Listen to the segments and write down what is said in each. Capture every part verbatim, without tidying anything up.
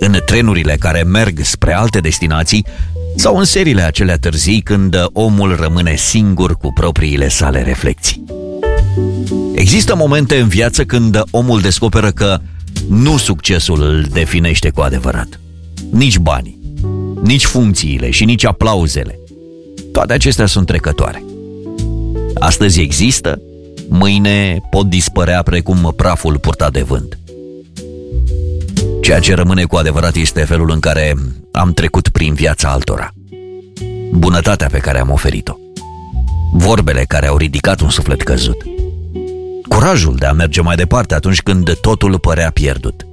în trenurile care merg spre alte destinații sau în seriile acelea târzii când omul rămâne singur cu propriile sale reflexii. Există momente în viață când omul descoperă că nu succesul îl definește cu adevărat. Nici banii, nici funcțiile și nici aplauzele. Toate acestea sunt trecătoare. Astăzi există, mâine pot dispărea precum praful purtat de vânt. Ceea ce rămâne cu adevărat este felul în care am trecut prin viața altora, bunătatea pe care am oferit-o, vorbele care au ridicat un suflet căzut, curajul de a merge mai departe atunci când totul părea pierdut.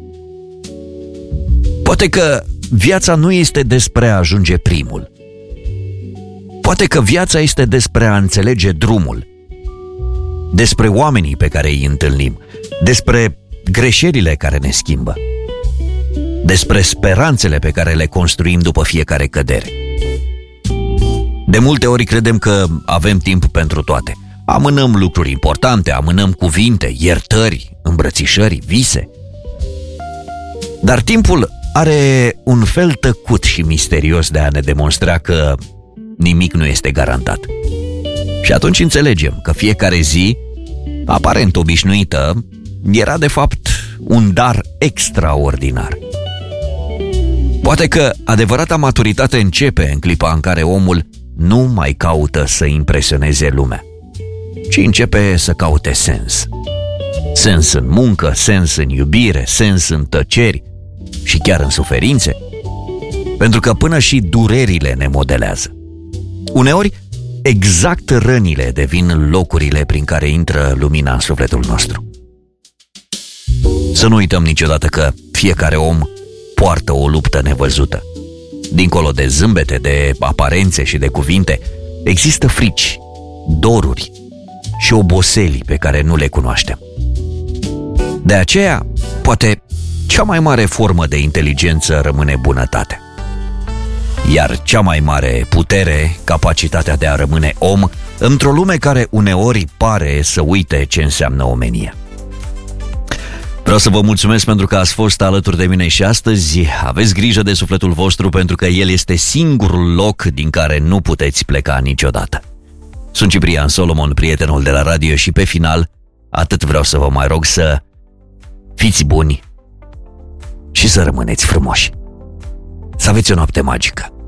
Poate că viața nu este despre a ajunge primul. Poate că viața este despre a înțelege drumul, despre oamenii pe care îi întâlnim, despre greșelile care ne schimbă, despre speranțele pe care le construim după fiecare cădere. De multe ori credem că avem timp pentru toate. Amânăm lucruri importante, amânăm cuvinte, iertări, îmbrățișări, vise. Dar timpul are un fel tăcut și misterios de a ne demonstra că nimic nu este garantat. Și atunci înțelegem că fiecare zi, aparent obișnuită, era de fapt un dar extraordinar. Poate că adevărata maturitate începe în clipa în care omul nu mai caută să impresioneze lumea, ci începe să caute sens. Sens în muncă, sens în iubire, sens în tăceri și chiar în suferințe. Pentru că până și durerile ne modelează. Uneori, exact rănile devin locurile prin care intră lumina în sufletul nostru. Să nu uităm niciodată că fiecare om poartă o luptă nevăzută. Dincolo de zâmbete, de aparențe și de cuvinte, există frici, doruri și oboselii pe care nu le cunoaștem. De aceea, poate cea mai mare formă de inteligență rămâne bunătatea. Iar cea mai mare putere, capacitatea de a rămâne om într-o lume care uneori pare să uite ce înseamnă omenia. Vreau să vă mulțumesc pentru că ați fost alături de mine și astăzi. Aveți grijă de sufletul vostru pentru că el este singurul loc din care nu puteți pleca niciodată. Sunt Ciprian Solomon, prietenul de la radio, și pe final atât vreau să vă mai rog: să fiți buni și să rămâneți frumoși. Să aveți o noapte magică.